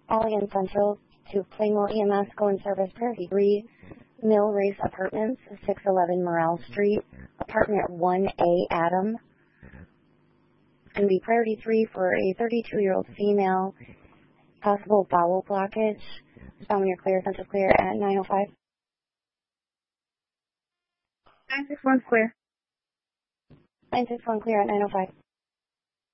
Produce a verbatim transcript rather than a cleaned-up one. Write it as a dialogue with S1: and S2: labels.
S1: Allegan Central to Plainwell E M S, go in service Priority three, Mill Race Apartments, six eleven Morale Street, Apartment one A, Adam. It's going to be Priority three for a thirty-two-year-old female, possible bowel blockage. Found when you're clear, Central clear at nine oh five.
S2: nine six one clear.
S1: nine six one clear at nine oh five.